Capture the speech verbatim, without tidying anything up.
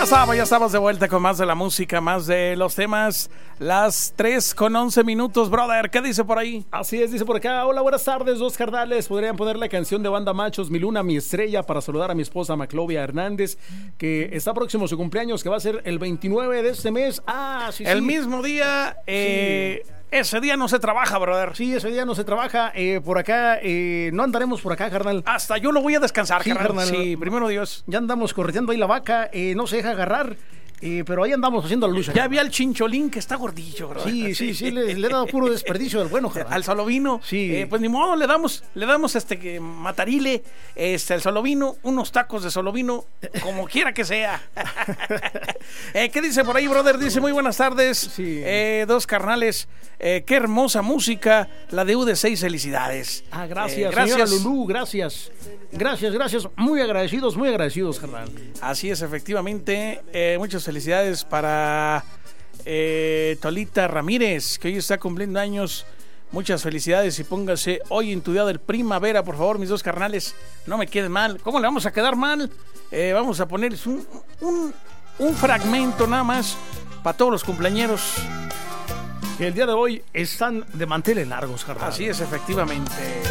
estamos, ya estamos de vuelta con más de la música, más de los temas. Las tres con once minutos, brother. ¿Qué dice por ahí? Así es, dice por acá. Hola, buenas tardes, dos carnales. Podrían poner la canción de Banda Machos, Mi Luna, Mi Estrella, para saludar a mi esposa Maclovia Hernández, que está próximo a su cumpleaños, que va a ser el veintinueve de este mes. Ah, sí, sí. El mismo día, eh... Sí. Ese día no se trabaja, brother. Sí, ese día no se trabaja. Eh, por acá, eh, no andaremos por acá, carnal. Hasta yo lo voy a descansar, sí, carnal. carnal. Sí, primero Dios. Ya andamos correteando ahí la vaca, eh, no se deja agarrar. Eh, pero ahí andamos haciendo la lucha. Ya vi al chincholín que está gordillo, bro. Sí, sí, sí, le, le he dado puro desperdicio del bueno, carnal. Al solovino. Sí. Eh, pues ni modo, le damos, le damos este que matarile, este, el solovino, unos tacos de solovino, como quiera que sea. eh, ¿Qué dice por ahí, brother? Dice, muy buenas tardes. Sí. Eh, dos carnales. Eh, qué hermosa música, la de U D seis, felicidades. Ah, gracias, eh, gracias. señora Lulú, gracias. Gracias, gracias. Muy agradecidos, muy agradecidos, carnal. Así es, efectivamente. Eh, muchas felicidades para eh, Tolita Ramírez, que hoy está cumpliendo años. Muchas felicidades y póngase hoy en tu día del primavera, por favor, mis dos carnales. No me queden mal. ¿Cómo le vamos a quedar mal? Eh, vamos a poner un, un, un fragmento nada más para todos los cumpleañeros. Que el día de hoy están de manteles largos, carnal. Así es, efectivamente.